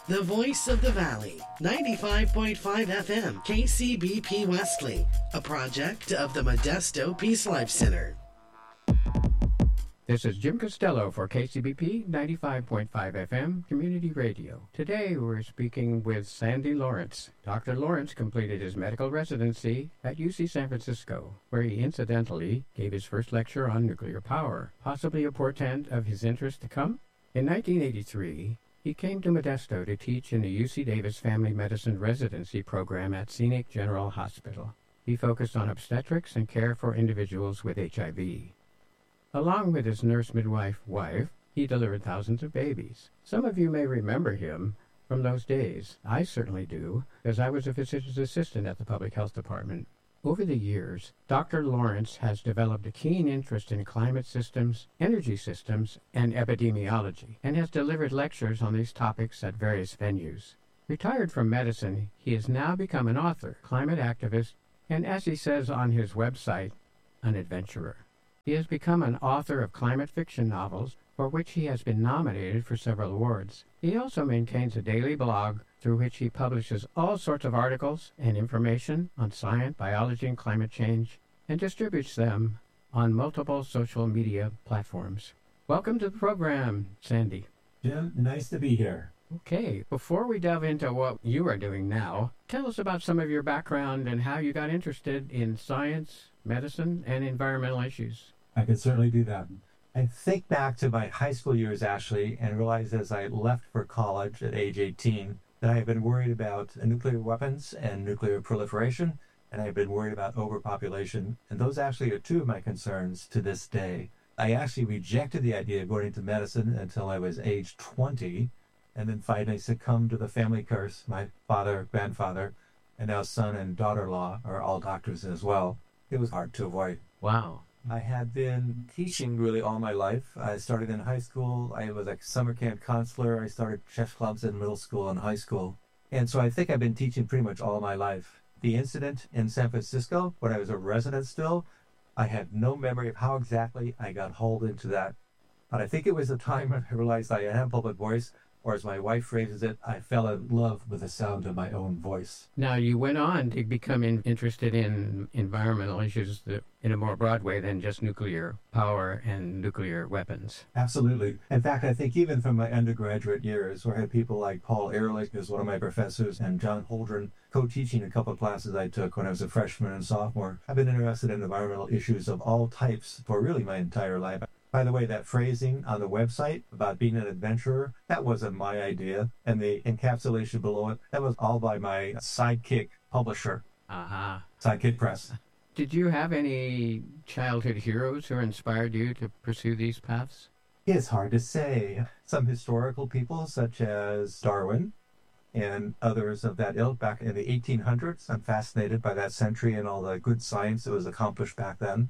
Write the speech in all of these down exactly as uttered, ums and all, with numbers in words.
The voice of the valley, ninety-five point five F M, K C B P Wesley, a project of the Modesto Peace Life Center. This is Jim Costello for K C B P ninety-five point five F M Community Radio. Today we're speaking with Sandy Lawrence. Doctor Lawrence completed his medical residency at U C San Francisco, where he incidentally gave his first lecture on nuclear power, possibly a portent of his interest to come. In nineteen eighty-three, he came to Modesto to teach in the U C Davis Family Medicine Residency Program at Scenic General Hospital. He focused on obstetrics and care for individuals with H I V. Along with his nurse midwife wife, he delivered thousands of babies. Some of you may remember him from those days. I certainly do, as I was a physician's assistant at the Public Health Department. Over the years, Doctor Lawrence has developed a keen interest in climate systems, energy systems, and epidemiology, and has delivered lectures on these topics at various venues. Retired from medicine, he has now become an author, climate activist, and as he says on his website, an adventurer. He has become an author of climate fiction novels, for which he has been nominated for several awards. He also maintains a daily blog through which he publishes all sorts of articles and information on science, biology, and climate change, and distributes them on multiple social media platforms. Welcome to the program, Sandy. Jim, nice to be here. Okay, before we delve into what you are doing now, tell us about some of your background and how you got interested in science, medicine, and environmental issues. I can certainly do that. I think back to my high school years, actually, and realized as I left for college at age eighteen that I had been worried about nuclear weapons and nuclear proliferation, and I had been worried about overpopulation, and those actually are two of my concerns to this day. I actually rejected the idea of going into medicine until I was age twenty, and then finally succumbed to the family curse. My father, grandfather, and now son and daughter-in-law are all doctors as well. It was hard to avoid. Wow. I had been teaching really all my life. I started in high school. I was a summer camp counselor. I started chess clubs in middle school and high school. And so I think I've been teaching pretty much all my life. The incident in San Francisco, when I was a resident still, I had no memory of how exactly I got hauled into that. But I think it was the time when I realized I had a public voice, or as my wife phrases it, I fell in love with the sound of my own voice. Now, you went on to become in, interested in environmental issues that, in a more broad way than just nuclear power and nuclear weapons. Absolutely. In fact, I think even from my undergraduate years, where I had people like Paul Ehrlich, who was one of my professors, and John Holdren, co-teaching a couple of classes I took when I was a freshman and sophomore. I've been interested in environmental issues of all types for really my entire life. By the way, that phrasing on the website about being an adventurer, that wasn't my idea. And the encapsulation below it, that was all by my Sidekick publisher. Uh-huh. Sidekick Press. Did you have any childhood heroes who inspired you to pursue these paths? It's hard to say. Some historical people, such as Darwin and others of that ilk back in the eighteen hundreds. I'm fascinated by that century and all the good science that was accomplished back then.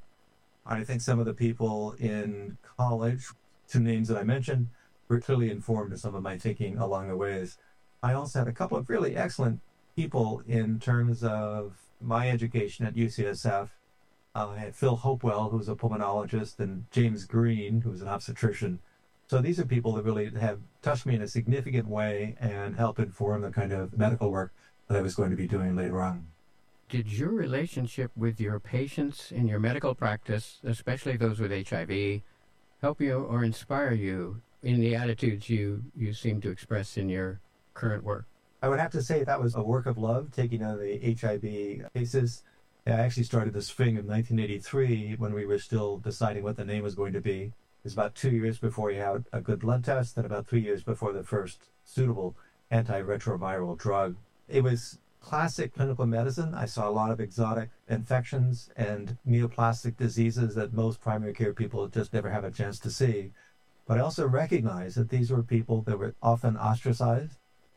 I think some of the people in college, two names that I mentioned, were clearly informed of some of my thinking along the ways. I also had a couple of really excellent people in terms of my education at U C S F. Uh, I had Phil Hopewell, who's a pulmonologist, and James Green, who's an obstetrician. So these are people that really have touched me in a significant way and helped inform the kind of medical work that I was going to be doing later on. Did your relationship with your patients in your medical practice, especially those with H I V, help you or inspire you in the attitudes you, you seem to express in your current work? I would have to say that was a work of love, taking on the H I V cases. I actually started the spring of nineteen eighty-three when we were still deciding what the name was going to be. It was about two years before you had a good blood test and about three years before the first suitable antiretroviral drug. It was classic clinical medicine. I saw a lot of exotic infections and neoplastic diseases that most primary care people just never have a chance to see. But I also recognized that these were people that were often ostracized,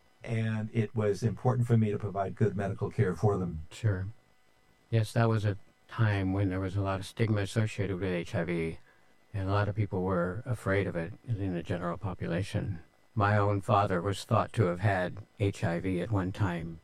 and it was important for me to provide good medical care for them. Sure. Yes, that was a time when there was a lot of stigma associated with H I V, and a lot of people were afraid of it in the general population. My own father was thought to have had H I V at one time,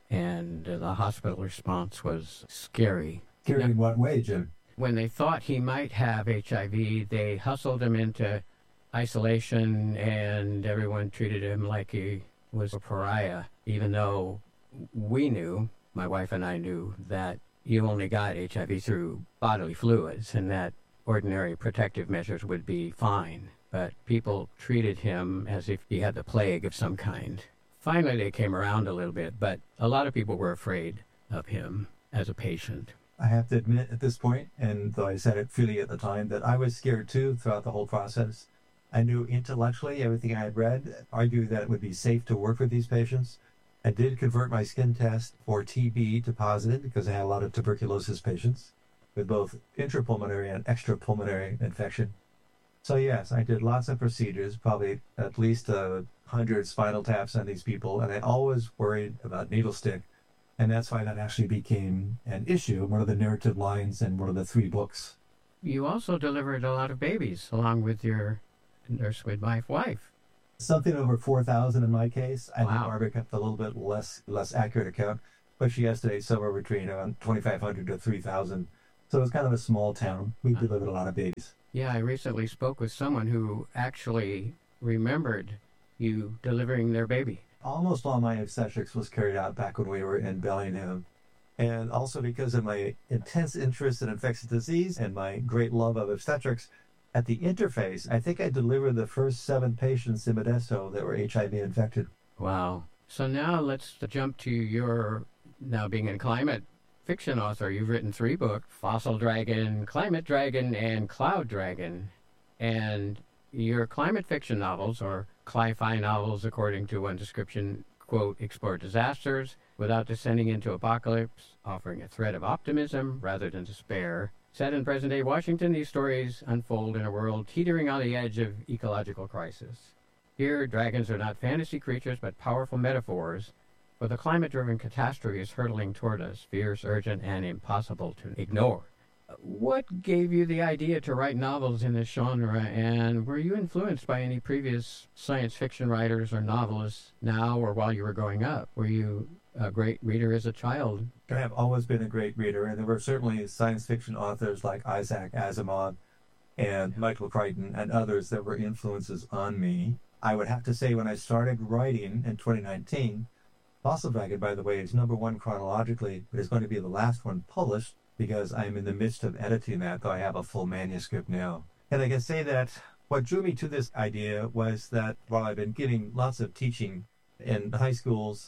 and the hospital response was scary. Scary in what way, Jim? When they thought he might have H I V, they hustled him into isolation, and everyone treated him like he was a pariah, even though we knew, my wife and I knew, that you only got H I V through bodily fluids and that ordinary protective measures would be fine. But people treated him as if he had the plague of some kind. Finally, they came around a little bit, but a lot of people were afraid of him as a patient. I have to admit at this point, and though I said it freely at the time, that I was scared too throughout the whole process. I knew intellectually everything I had read argued that it would be safe to work with these patients. I did convert my skin test for T B to positive because I had a lot of tuberculosis patients with both intrapulmonary and extrapulmonary infection. So yes, I did lots of procedures, probably at least a hundred spinal taps on these people, and I always worried about needle stick. And that's why that actually became an issue, one of the narrative lines in one of the three books. You also delivered a lot of babies along with your nurse midwife wife. Something over four thousand in my case. I Wow. think Barbara kept a little bit less less accurate account, but she estimates somewhere between around twenty-five hundred to three thousand. So it's kind of a small town. We delivered a lot of babies. Yeah, I recently spoke with someone who actually remembered you delivering their baby. Almost all my obstetrics was carried out back when we were in Bellingham. And also because of my intense interest in infectious disease and my great love of obstetrics, at the interface, I think I delivered the first seven patients in Modesto that were H I V infected. Wow. So now let's jump to your, now being a climate fiction author. You've written three books, Fossil Dragon, Climate Dragon, and Cloud Dragon. And your climate fiction novels, or cli-fi novels according to one description, quote, explore disasters without descending into apocalypse, offering a thread of optimism rather than despair. Set in present-day Washington, these stories unfold in a world teetering on the edge of ecological crisis. Here, dragons are not fantasy creatures, but powerful metaphors, for the climate-driven catastrophe is hurtling toward us, fierce, urgent, and impossible to ignore. What gave you the idea to write novels in this genre, and were you influenced by any previous science fiction writers or novelists now or while you were growing up? Were you a great reader as a child? I have always been a great reader, and there were certainly science fiction authors like Isaac Asimov and Michael Crichton and others that were influences on me. I would have to say when I started writing in twenty nineteen, Fossil Dragon, by the way, is number one chronologically, but is going to be the last one published because I'm in the midst of editing that, though I have a full manuscript now. And I can say that what drew me to this idea was that while I've been giving lots of teaching in high schools,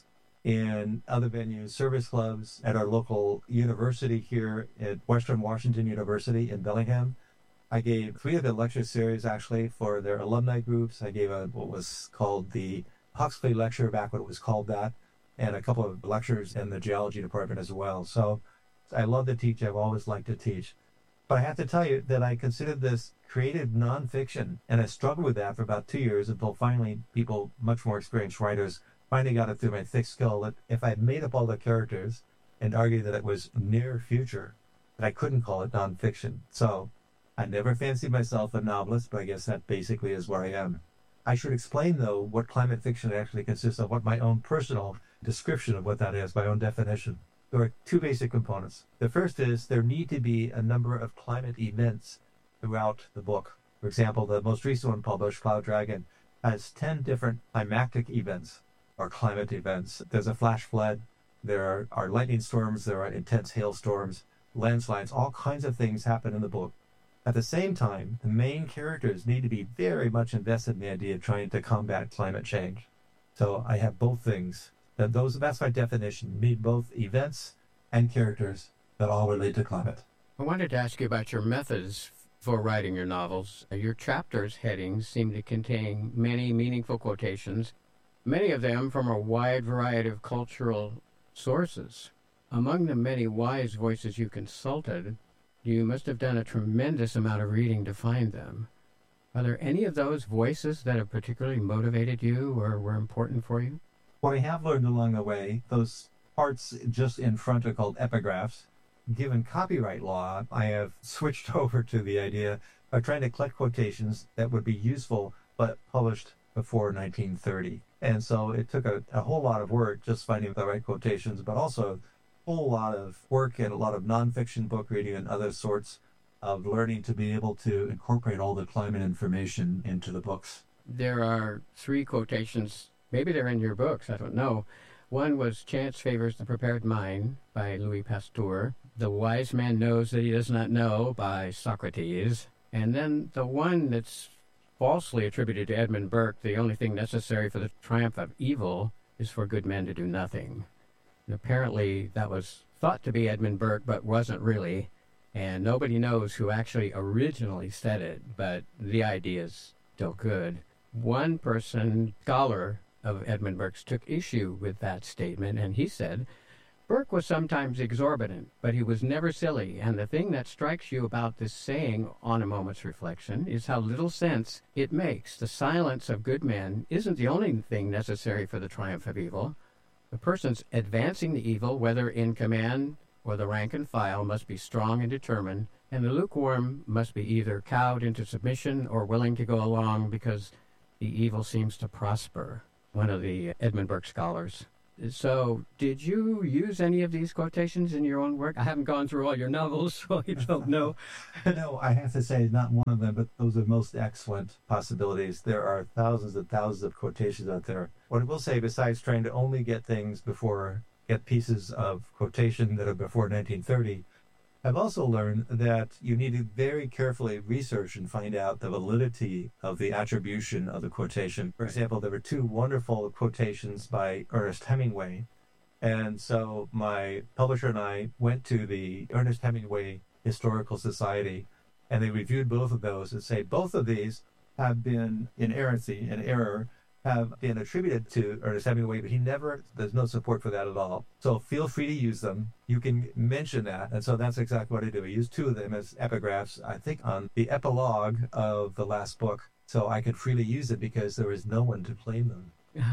in other venues, service clubs, at our local university here at Western Washington University in Bellingham, I gave three of the lecture series actually for their alumni groups. I gave a, what was called the Huxley Lecture back when it was called that, and a couple of lectures in the geology department as well. So I love to teach. I've always liked to teach. But I have to tell you that I considered this creative nonfiction, and I struggled with that for about two years until finally people, much more experienced writers, finally got it through my thick skull that if I made up all the characters and argued that it was near future, that I couldn't call it nonfiction. So I never fancied myself a novelist, but I guess that basically is where I am. I should explain, though, what climate fiction actually consists of, what my own personal description of what that is, my own definition. There are two basic components. The first is there need to be a number of climate events throughout the book. For example, the most recent one published, Cloud Dragon, has ten different climactic events, or climate events. There's a flash flood, there are, are lightning storms, there are intense hailstorms, landslides, all kinds of things happen in the book. At the same time, the main characters need to be very much invested in the idea of trying to combat climate change. So I have both things. That those, that's my definition. Need both events and characters that all relate to climate. I wanted to ask you about your methods for writing your novels. Your chapters' headings seem to contain many meaningful quotations, many of them from a wide variety of cultural sources. Among the many wise voices you consulted, you must have done a tremendous amount of reading to find them. Are there any of those voices that have particularly motivated you or were important for you? What I have learned along the way, those parts just in front are called epigraphs. Given copyright law, I have switched over to the idea of trying to collect quotations that would be useful but published before nineteen thirty. And so it took a, a whole lot of work just finding the right quotations, but also a whole lot of work and a lot of nonfiction book reading and other sorts of learning to be able to incorporate all the climate information into the books. There are three quotations maybe they're in your books, I don't know. One was Chance Favors the Prepared Mind by Louis Pasteur. The Wise Man Knows That He Does Not Know by Socrates. And then the one that's falsely attributed to Edmund Burke, The Only Thing Necessary for the Triumph of Evil is for Good Men to Do Nothing. And apparently that was thought to be Edmund Burke, but wasn't really. And nobody knows who actually originally said it, but the idea is still good. One person, scholar of Edmund Burke's, took issue with that statement, and he said, Burke was sometimes exorbitant, but he was never silly, and the thing that strikes you about this saying on a moment's reflection is how little sense it makes. The silence of good men isn't the only thing necessary for the triumph of evil. The persons advancing the evil, whether in command or the rank and file, must be strong and determined, and the lukewarm must be either cowed into submission or willing to go along because the evil seems to prosper, one of the Edmund Burke scholars. So, did you use any of these quotations in your own work? I haven't gone through all your novels, so I don't know. No, I have to say, not one of them, but those are most excellent possibilities. There are thousands and thousands of quotations out there. What I will say, besides trying to only get things before, get pieces of quotation that are before nineteen thirty, I've also learned that you need to very carefully research and find out the validity of the attribution of the quotation. For example, there were two wonderful quotations by Ernest Hemingway. And so my publisher and I went to the Ernest Hemingway Historical Society, and they reviewed both of those and say both of these have been inerrancy and error, have been attributed to Ernest Hemingway, but he never, there's no support for that at all. So feel free to use them. You can mention that. And so that's exactly what I do. I use two of them as epigraphs, I think, on the epilogue of the last book. So I could freely use it because there is no one to claim them.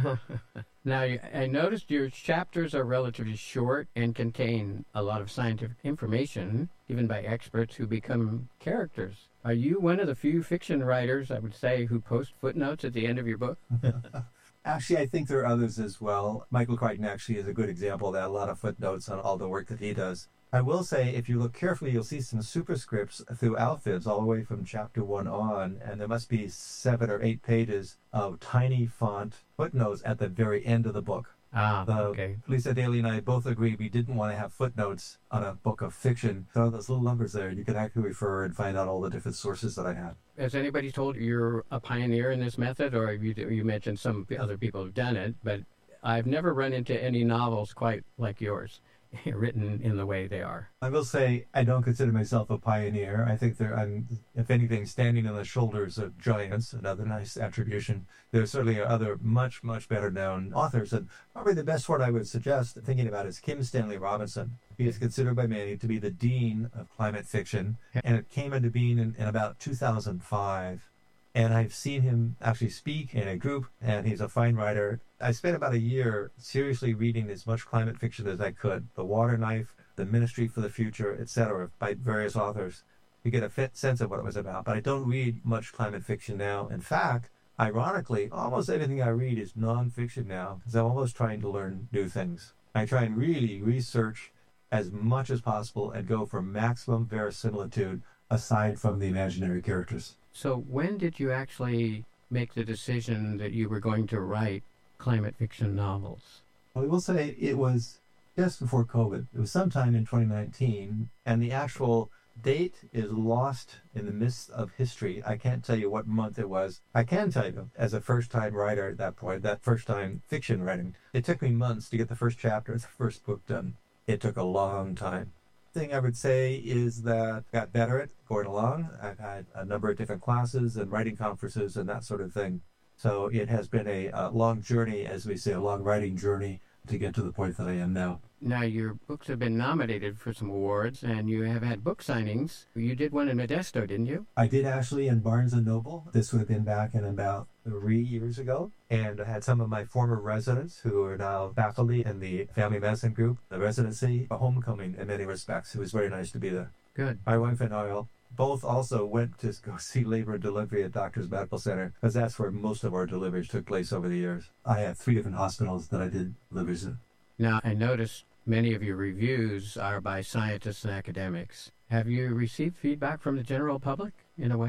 Now, I noticed your chapters are relatively short and contain a lot of scientific information given by experts who become characters. Are you one of the few fiction writers, I would say, who post footnotes at the end of your book? Actually, I think there are others as well. Michael Crichton actually is a good example of that, a lot of footnotes on all the work that he does. I will say, if you look carefully, you'll see some superscripts throughout this, all the way from chapter one on, and there must be seven or eight pages of tiny font footnotes at the very end of the book. Ah, uh, okay. Lisa Daly and I both agreed we didn't want to have footnotes on a book of fiction. So those little numbers there, you can actually refer and find out all the different sources that I had. Has anybody told you you're a pioneer in this method, or you, you mentioned some other people have done it, but I've never run into any novels quite like yours, written in the way they are. I will say I don't consider myself a pioneer. I think there, I'm, if anything, standing on the shoulders of giants, another nice attribution. There certainly are other much, much better known authors. And probably the best one I would suggest thinking about is Kim Stanley Robinson. He is considered by many to be the dean of climate fiction. And it came into being in, in about two thousand five. And I've seen him actually speak in a group, and he's a fine writer. I spent about a year seriously reading as much climate fiction as I could. The Water Knife, The Ministry for the Future, et cetera, by various authors, to get a fit sense of what it was about. But I don't read much climate fiction now. In fact, ironically, almost everything I read is nonfiction now, because I'm always trying to learn new things. I try and really research as much as possible and go for maximum verisimilitude aside from the imaginary characters. So when did you actually make the decision that you were going to write climate fiction novels? Well, I will say it was just before COVID. It was sometime in twenty nineteen, and the actual date is lost in the midst of history. I can't tell you what month it was. I can tell you, as a first-time writer at that point, that first-time fiction writing, it took me months to get the first chapter of the first book done. It took a long time. Thing I would say is that I got better at going along. I've had a number of different classes and writing conferences and that sort of thing. So it has been a, a long journey, as we say, a long writing journey to get to the point that I am now. Now, your books have been nominated for some awards, and you have had book signings. You did one in Modesto, didn't you? I did actually in Barnes and Noble. This would have been back in about three years ago. And I had some of my former residents who are now faculty in the family medicine group, the residency, a homecoming in many respects. It was very nice to be there. Good. My wife and I both also went to go see labor and delivery at Doctors Medical Center, because that's where most of our deliveries took place over the years. I have three different hospitals that I did deliveries in. Now, I noticed many of your reviews are by scientists and academics. Have you received feedback from the general public, in a way?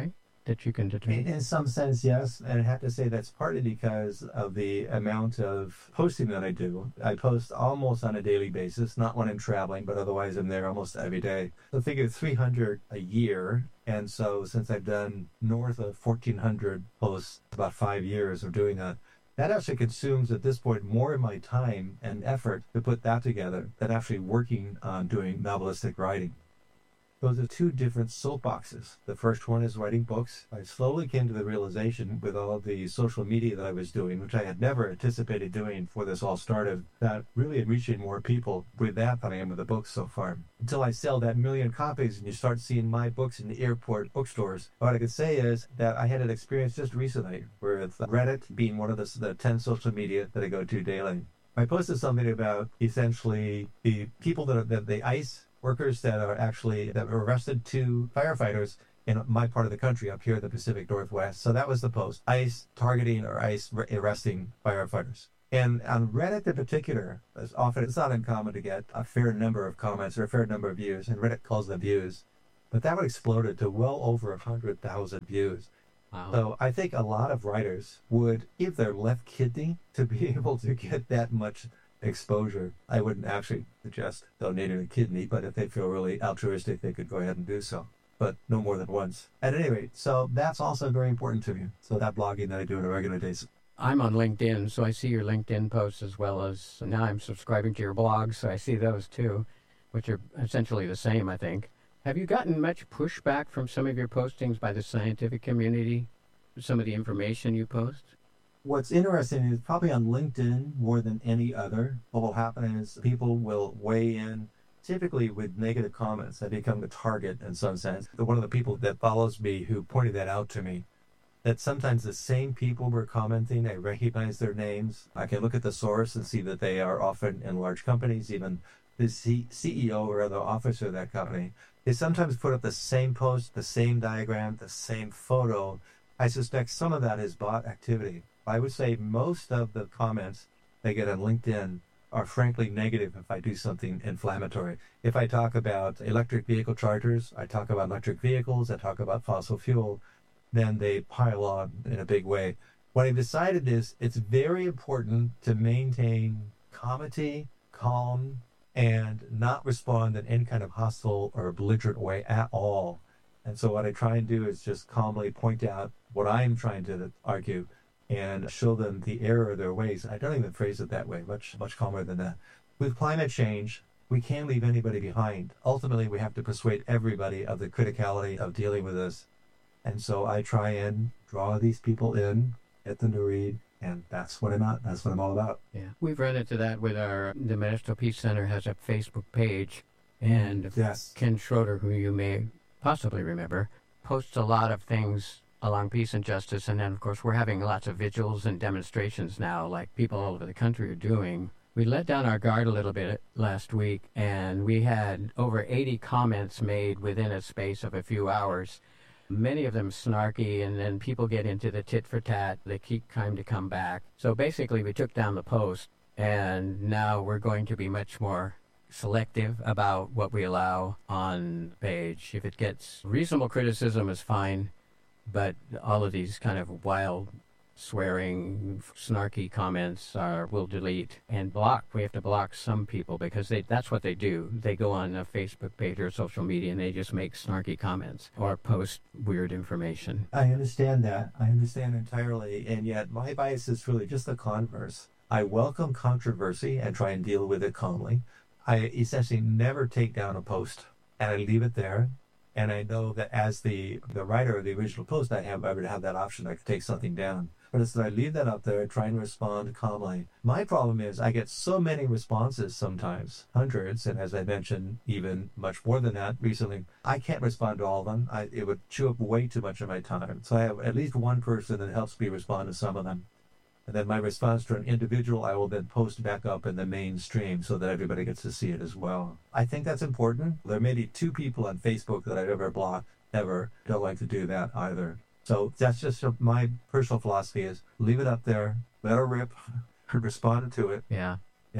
that you can In, determine? in some sense, yes. And I have to say that's partly because of the amount of posting that I do. I post almost on a daily basis, not when I'm traveling, but otherwise I'm there almost every day. So figure three hundred a year. And so since I've done north of fourteen hundred posts, about five years of doing that, that actually consumes at this point more of my time and effort to put that together than actually working on doing novelistic writing. Those are two different soapboxes. The first one is writing books. I slowly came to the realization with all of the social media that I was doing, which I had never anticipated doing before this all started, that really I'm reaching more people with that than I am with the books so far. Until I sell that million copies and you start seeing my books in the airport bookstores, what I could say is that I had an experience just recently with Reddit being one of the, the ten social media that I go to daily. I posted something about essentially the people that, are, that the ICE workers that are actually that were arrested, two firefighters in my part of the country up here in the Pacific Northwest. So that was the post. ICE targeting or ICE arresting firefighters. And on Reddit in particular, as often it's not uncommon to get a fair number of comments or a fair number of views, and Reddit calls them views. But that one exploded to well over one hundred thousand views. Wow. So I think a lot of writers would give their left kidney to be able to get that much exposure. I wouldn't actually suggest donating a kidney, but if they feel really altruistic, they could go ahead and do so. But no more than once. At any rate, so that's also very important to me. So that blogging that I do on a regular basis. I'm on LinkedIn, so I see your LinkedIn posts as well as now I'm subscribing to your blog, so I see those too, which are essentially the same, I think. Have you gotten much pushback from some of your postings by the scientific community, some of the information you post? What's interesting is probably on LinkedIn more than any other, what will happen is people will weigh in typically with negative comments. I become the target in some sense. One of the people that follows me who pointed that out to me, that sometimes the same people were commenting, I recognize their names. I can look at the source and see that they are often in large companies, even the C- CEO or other officer of that company. They sometimes put up the same post, the same diagram, the same photo. I suspect some of that is bot activity. I would say most of the comments they get on LinkedIn are frankly negative if I do something inflammatory. If I talk about electric vehicle chargers, I talk about electric vehicles, I talk about fossil fuel, then they pile on in a big way. What I've decided is it's very important to maintain comity, calm, and not respond in any kind of hostile or belligerent way at all. And so what I try and do is just calmly point out what I'm trying to argue and show them the error of their ways. I don't even phrase it that way, much, much calmer than that. With climate change, we can't leave anybody behind. Ultimately, we have to persuade everybody of the criticality of dealing with this. And so I try and draw these people in, get them to read, and that's what I'm at. That's what I'm all about. Yeah, we've run into that with our, the Modesto Peace Center has a Facebook page, and Yes. Ken Schroeder, who you may possibly remember, posts a lot of things along peace and justice, and then of course we're having lots of vigils and demonstrations now, like people all over the country are doing. We let down our guard a little bit last week, and we had over eighty comments made within a space of a few hours. Many of them snarky, and then people get into the tit for tat. They keep trying to come back. So basically we took down the post, and now we're going to be much more selective about what we allow on the page. If it gets reasonable criticism is fine, but all of these kind of wild swearing, snarky comments are we'll delete and block. We have to block some people because they that's what they do. They go on a Facebook page or social media and they just make snarky comments or post weird information. I understand that. I understand entirely. And yet my bias is really just the converse. I welcome controversy and try and deal with it calmly. I essentially never take down a post, and I leave it there. And I know that as the, the writer of the original post, I have I would have that option. I could take something down. But as I leave that up there, try and respond calmly. My problem is I get so many responses sometimes, hundreds, and as I mentioned, even much more than that recently. I can't respond to all of them. I, it would chew up way too much of my time. So I have at least one person that helps me respond to some of them. And then my response to an individual, I will then post back up in the mainstream so that everybody gets to see it as well. I think that's important. There may be two people on Facebook that I've ever blocked, ever. Don't like to do that either. So that's just my personal philosophy is leave it up there, let her rip, respond to it. Yeah. Yeah.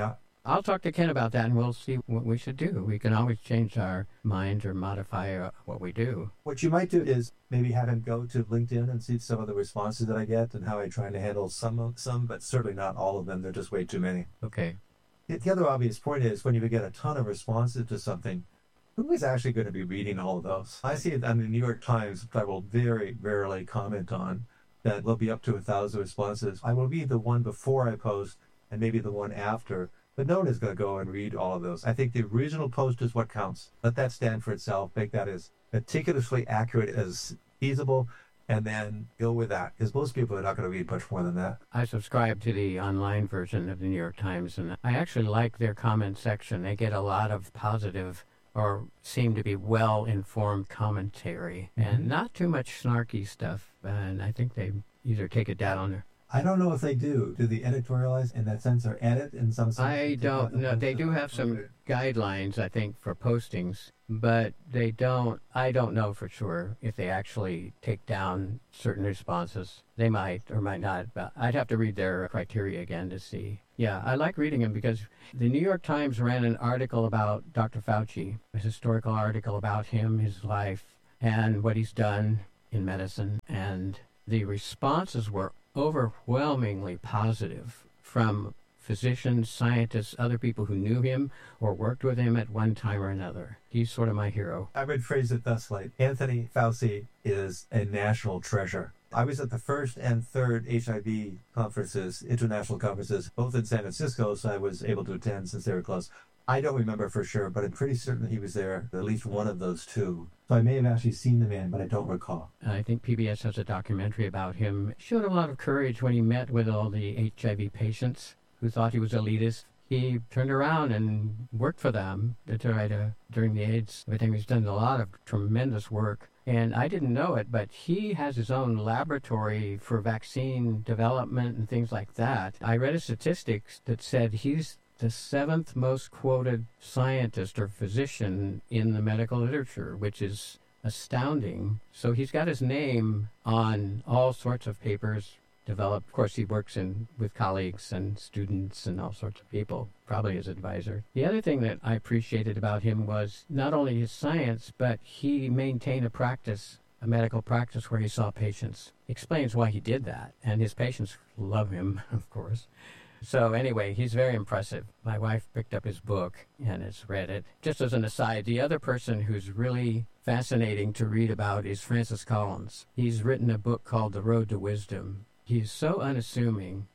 I'll talk to Ken about that, and we'll see what we should do. We can always change our mind or modify uh, what we do. What you might do is maybe have him go to LinkedIn and see some of the responses that I get and how I try to handle some, of some, but certainly not all of them. They're just way too many. Okay. The, the other obvious point is when you get a ton of responses to something, who is actually going to be reading all of those? I see it on the New York Times, which I will very rarely comment on, that will be up to a thousand responses. I will read the one before I post and maybe the one after, but no one is going to go and read all of those. I think the original post is what counts. Let that stand for itself. Make that as meticulously accurate as feasible, and then go with that, because most people are not going to read much more than that. I subscribe to the online version of the New York Times, and I actually like their comment section. They get a lot of positive or seem to be well-informed commentary, mm-hmm. and not too much snarky stuff, and I think they either take it down or... I don't know if they do. Do they editorialize in that sense or edit in some sense? I don't know. They do have some okay. guidelines, I think, for postings, but they don't, I don't know for sure if they actually take down certain responses. They might or might not, but I'd have to read their criteria again to see. Yeah, I like reading them because the New York Times ran an article about Doctor Fauci, a historical article about him, his life, and what he's done in medicine, and the responses were overwhelmingly positive from physicians, scientists, other people who knew him or worked with him at one time or another. He's sort of my hero. I would phrase it thusly. Anthony Fauci is a national treasure. I was at the first and third H I V conferences, international conferences, both in San Francisco, so I was able to attend since they were close. I don't remember for sure, but I'm pretty certain he was there at least one of those two. So I may have actually seen the man, but I don't recall. I think P B S has a documentary about him. It showed a lot of courage when he met with all the H I V patients who thought he was elitist. He turned around and worked for them to try to, during the AIDS. I think he's done a lot of tremendous work. And I didn't know it, but he has his own laboratory for vaccine development and things like that. I read a statistics that said he's the seventh most quoted scientist or physician in the medical literature, which is astounding. So he's got his name on all sorts of papers developed. Of course, he works in with colleagues and students and all sorts of people, probably his advisor. The other thing that I appreciated about him was not only his science, but he maintained a practice, a medical practice where he saw patients. Explains why he did that. And his patients love him, of course. So anyway, he's very impressive. My wife picked up his book and has read it. Just as an aside, the other person who's really fascinating to read about is Francis Collins. He's written a book called The Road to Wisdom. He's so unassuming,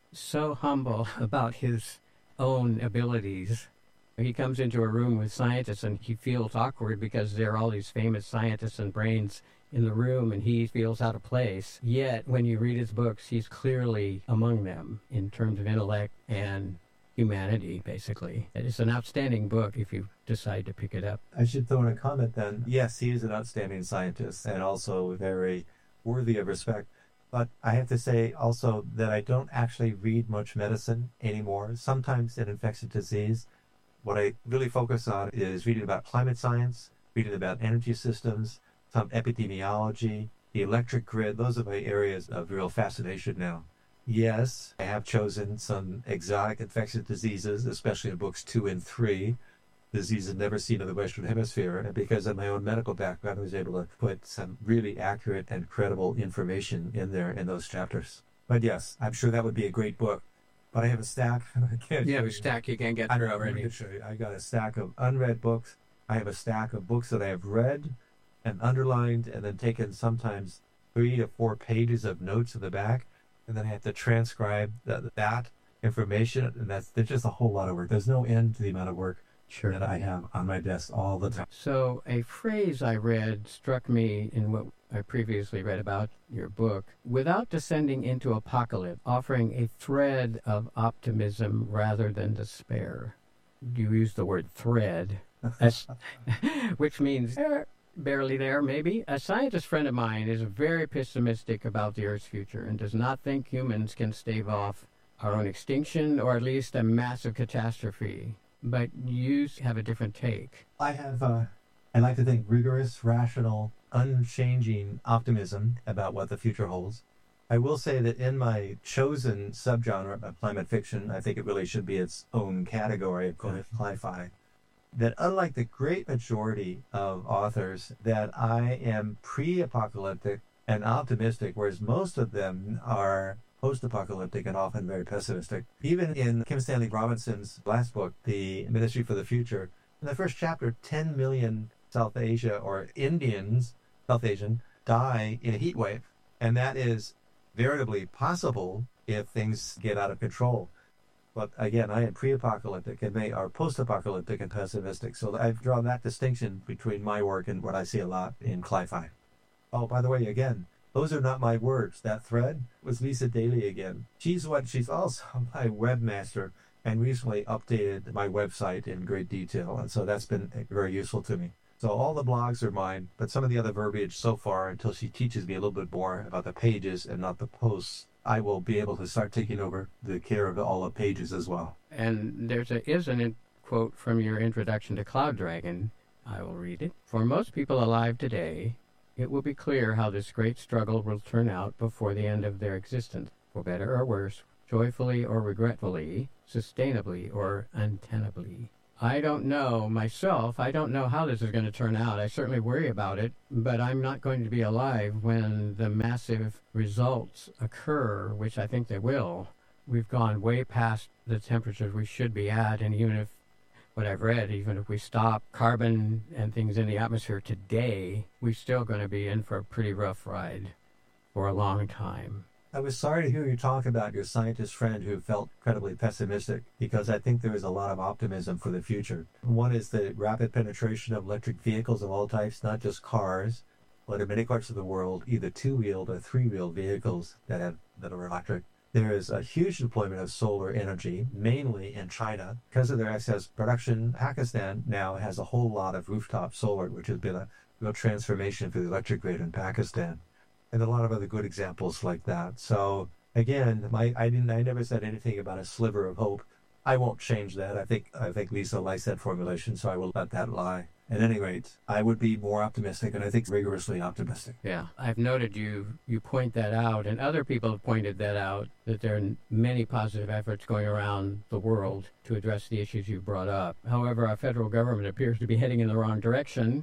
so humble about his own abilities. He comes into a room with scientists and he feels awkward because there are all these famous scientists and brains in the room and he feels out of place. Yet, when you read his books, he's clearly among them in terms of intellect and humanity, basically. It's an outstanding book if you decide to pick it up. I should throw in a comment then. Yes, he is an outstanding scientist and also very worthy of respect. But I have to say also that I don't actually read much medicine anymore. Sometimes in infectious disease, what I really focus on is reading about climate science, reading about energy systems, some epidemiology, the electric grid. Those are my areas of real fascination now. Yes, I have chosen some exotic infectious diseases, especially in books two and three, diseases never seen in the Western Hemisphere. And because of my own medical background, I was able to put some really accurate and credible information in there in those chapters. But yes, I'm sure that would be a great book. But I have a stack. I can't you have a stack you can't get through already. Show you. I got a stack of unread books. I have a stack of books that I have read and underlined and then taken sometimes three to four pages of notes in the back. And then I have to transcribe the, that information. And that's there's just a whole lot of work. There's no end to the amount of work Sure. that I have on my desk all the time. So a phrase I read struck me in what I previously read about your book. Without descending into apocalypse, offering a thread of optimism rather than despair. You use the word thread, which means eh, barely there, maybe. A scientist friend of mine is very pessimistic about the Earth's future and does not think humans can stave off our own extinction or at least a massive catastrophe. But you have a different take. I have, uh, I like to think, rigorous, rational, unchanging optimism about what the future holds. I will say that in my chosen subgenre of climate fiction, I think it really should be its own category of cli-fi, that unlike the great majority of authors, that I am pre-apocalyptic and optimistic, whereas most of them are post-apocalyptic and often very pessimistic. Even in Kim Stanley Robinson's last book, The Ministry for the Future, in the first chapter, ten million South Asia or Indians, South Asian, die in a heat wave. And that is veritably possible if things get out of control. But again, I am pre-apocalyptic and they are post-apocalyptic and pessimistic. So I've drawn that distinction between my work and what I see a lot in cli-fi. Oh, by the way, again, those are not my words. That thread was Lisa Daly again. She's what she's also my webmaster and recently updated my website in great detail. And so that's been very useful to me. So all the blogs are mine, but some of the other verbiage so far, until she teaches me a little bit more about the pages and not the posts, I will be able to start taking over the care of all the pages as well. And there's a is an in, quote from your introduction to Cloud Dragon. I will read it. For most people alive today, it will be clear how this great struggle will turn out before the end of their existence, for better or worse, joyfully or regretfully, sustainably or untenably. I don't know myself. I don't know how this is going to turn out. I certainly worry about it, but I'm not going to be alive when the massive results occur, which I think they will. We've gone way past the temperatures we should be at, and even if, what I've read, even if we stop carbon and things in the atmosphere today, we're still going to be in for a pretty rough ride for a long time. I was sorry to hear you talk about your scientist friend who felt incredibly pessimistic, because I think there is a lot of optimism for the future. One is the rapid penetration of electric vehicles of all types, not just cars, but in many parts of the world, either two-wheeled or three-wheeled vehicles that have that are electric. There is a huge deployment of solar energy, mainly in China. Because of their excess production, Pakistan now has a whole lot of rooftop solar, which has been a real transformation for the electric grid in Pakistan. And a lot of other good examples like that. So again, my I didn't I never said anything about a sliver of hope. I won't change that. I think I think Lisa likes that formulation, so I will let that lie. At any rate, I would be more optimistic, and I think rigorously optimistic. Yeah, I've noted you you point that out, and other people have pointed that out, that there are many positive efforts going around the world to address the issues you brought up. However, our federal government appears to be heading in the wrong direction.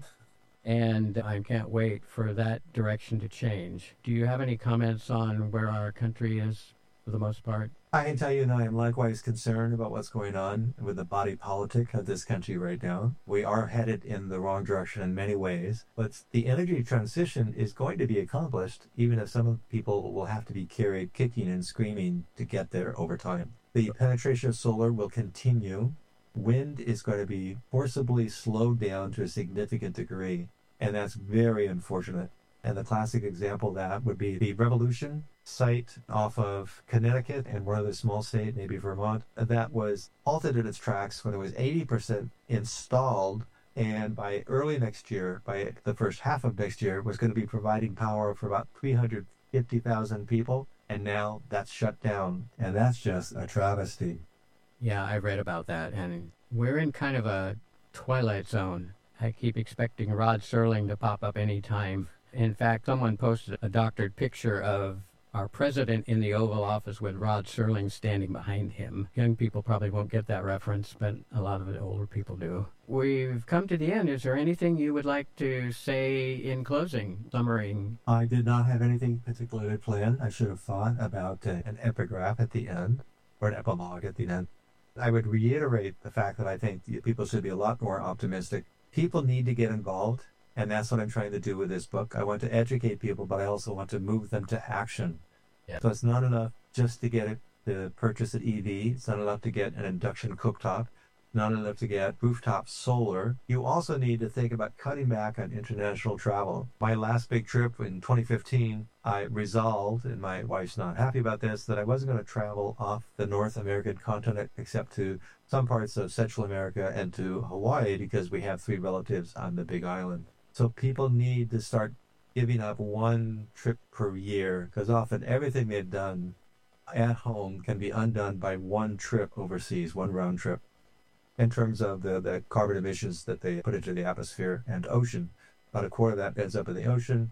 And I can't wait for that direction to change. Do you have any comments on where our country is for the most part? I can tell you that I am likewise concerned about what's going on with the body politic of this country right now. We are headed in the wrong direction in many ways, but the energy transition is going to be accomplished, even if some people will have to be carried kicking and screaming to get there over time. The penetration of solar will continue. Wind is going to be forcibly slowed down to a significant degree. And that's very unfortunate. And the classic example of that would be the Revolution site off of Connecticut and one other small state, maybe Vermont, that was halted in its tracks when it was eighty percent installed. And by early next year, by the first half of next year, was going to be providing power for about three hundred fifty thousand people. And now that's shut down. And that's just a travesty. Yeah, I read about that. And we're in kind of a twilight zone. I keep expecting Rod Serling to pop up any time. In fact, someone posted a doctored picture of our president in the Oval Office with Rod Serling standing behind him. Young people probably won't get that reference, but a lot of the older people do. We've come to the end. Is there anything you would like to say in closing, summarizing? I did not have anything particularly planned. I should have thought about uh, an epigraph at the end, or an epilogue at the end. I would reiterate the fact that I think people should be a lot more optimistic. People need to get involved, and that's what I'm trying to do with this book. I want to educate people, but I also want to move them to action. Yeah. So it's not enough just to get it to purchase an E V. It's not enough to get an induction cooktop. Not enough to get rooftop solar. You also need to think about cutting back on international travel. My last big trip in twenty fifteen, I resolved, and my wife's not happy about this, that I wasn't going to travel off the North American continent except to some parts of Central America and to Hawaii, because we have three relatives on the Big Island. So people need to start giving up one trip per year, because often everything they've done at home can be undone by one trip overseas, one round trip, in terms of the, the carbon emissions that they put into the atmosphere and ocean. About a quarter of that ends up in the ocean.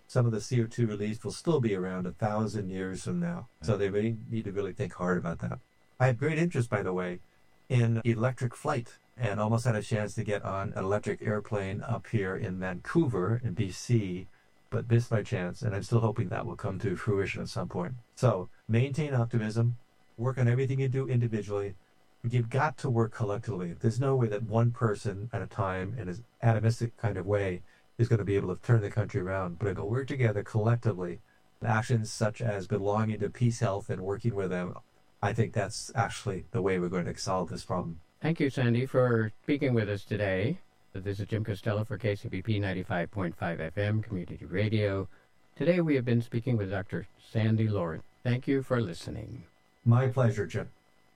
some of the C O two released will still be around a thousand years from now. So they really need to really think hard about that. I have great interest, by the way, in electric flight, and almost had a chance to get on an electric airplane up here in Vancouver in B C, but missed my chance, and I'm still hoping that will come to fruition at some point. So maintain optimism, work on everything you do individually. You've got to work collectively. There's no way that one person at a time in an atomistic kind of way is going to be able to turn the country around, but if we work together collectively, actions such as belonging to Peace Health and working with them, I think that's actually the way we're going to solve this problem. Thank you, Sandy, for speaking with us today. This is Jim Costello for K C B P ninety-five point five F M Community Radio. Today we have been speaking with Doctor Sandy Lawrence. Thank you for listening. My pleasure, Jim.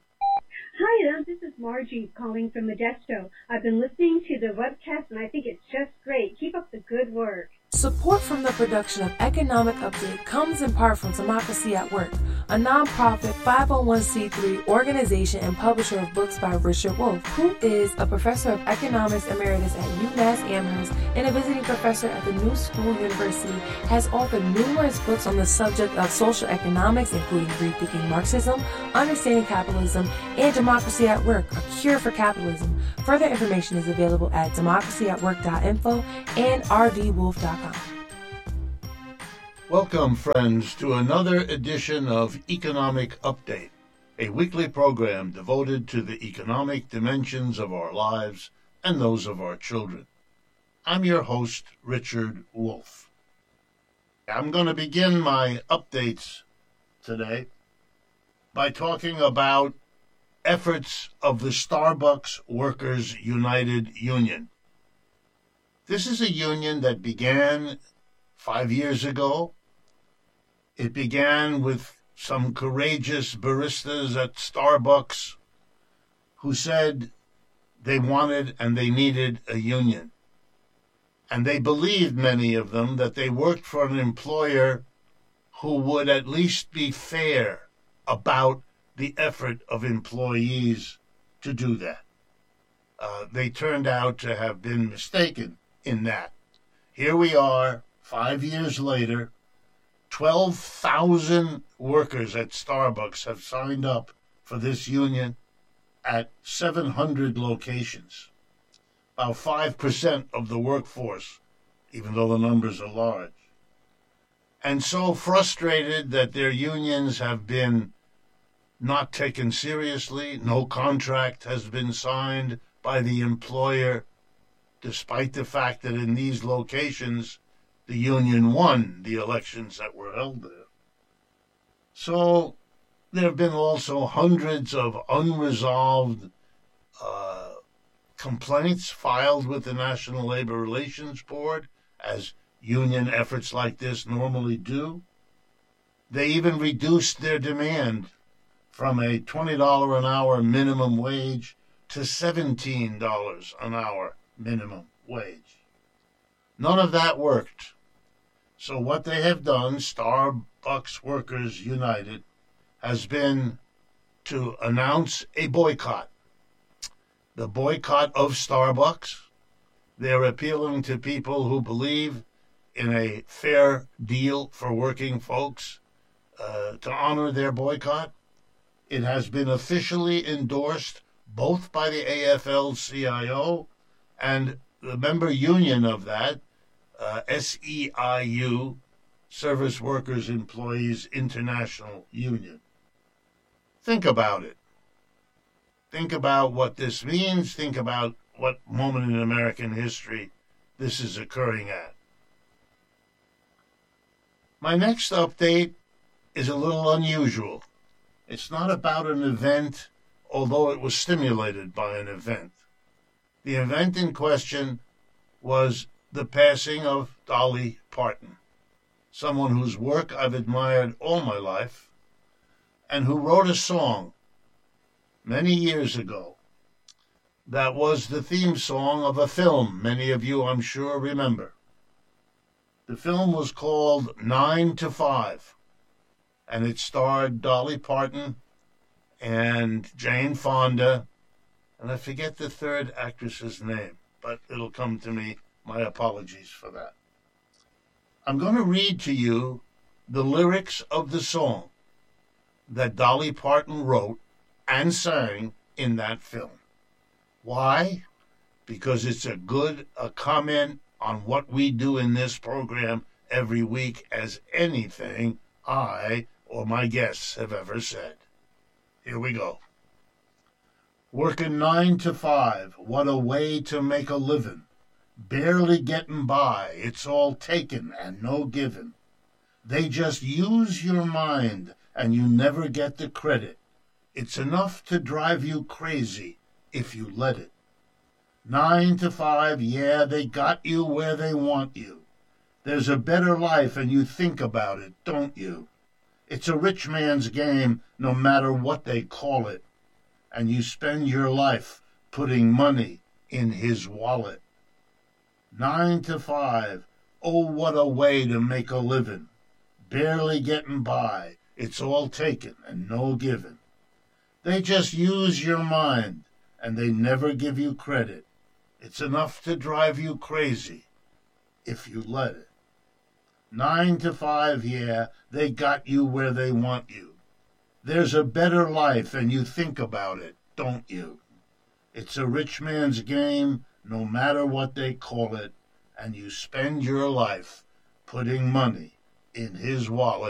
Hi, this is Margie calling from Modesto. I've been listening to the webcast and I think it's just great. Keep up the good work. Support from the production of Economic Update comes in part from Democracy at Work, a nonprofit five oh one c three organization and publisher of books by Richard Wolff, who is a professor of economics emeritus at UMass Amherst and a visiting professor at the New School University, has authored numerous books on the subject of social economics, including Rethinking Marxism, Understanding Capitalism, and Democracy at Work, A Cure for Capitalism. Further information is available at democracy at work dot info and r d wolf dot com. Welcome, friends, to another edition of Economic Update, a weekly program devoted to the economic dimensions of our lives and those of our children. I'm your host, Richard Wolff. I'm going to begin my updates today by talking about efforts of the Starbucks Workers United Union. This is a union that began five years ago. It began with some courageous baristas at Starbucks who said they wanted and they needed a union. And they believed, many of them, that they worked for an employer who would at least be fair about the effort of employees to do that. Uh, they turned out to have been mistaken in that. Here we are, five years later, twelve thousand workers at Starbucks have signed up for this union at seven hundred locations, about five percent of the workforce, even though the numbers are large. And so frustrated that their unions have been not taken seriously, no contract has been signed by the employer, despite the fact that in these locations, the union won the elections that were held there. So there have been also hundreds of unresolved uh, complaints filed with the National Labor Relations Board, as union efforts like this normally do. They even reduced their demand from a twenty dollars an hour minimum wage to seventeen dollars an hour minimum wage. None of that worked. So what they have done, Starbucks Workers United, has been to announce a boycott. The boycott of Starbucks. They're appealing to people who believe in a fair deal for working folks uh, to honor their boycott. It has been officially endorsed both by the A F L C I O and the member union of that, uh, S E I U, Service Workers Employees International Union. Think about it. Think about what this means. Think about what moment in American history this is occurring at. My next update is a little unusual. It's not about an event, although it was stimulated by an event. The event in question was the passing of Dolly Parton, someone whose work I've admired all my life, and who wrote a song many years ago that was the theme song of a film many of you, I'm sure, remember. The film was called Nine to Five, and it starred Dolly Parton and Jane Fonda, and I forget the third actress's name, but it'll come to me. My apologies for that. I'm going to read to you the lyrics of the song that Dolly Parton wrote and sang in that film. Why? Because it's a good a comment on what we do in this program every week as anything I or my guests have ever said. Here we go. Working nine to five, what a way to make a living. Barely getting by, it's all taken and no given. They just use your mind and you never get the credit. It's enough to drive you crazy if you let it. Nine to five, yeah, they got you where they want you. There's a better life and you think about it, don't you? It's a rich man's game, no matter what they call it. And you spend your life putting money in his wallet. Nine to five, oh, what a way to make a living. Barely getting by, it's all taken and no given. They just use your mind, and they never give you credit. It's enough to drive you crazy, if you let it. Nine to five, yeah, they got you where they want you. There's a better life, and you think about it, don't you? It's a rich man's game, no matter what they call it, and you spend your life putting money in his wallet.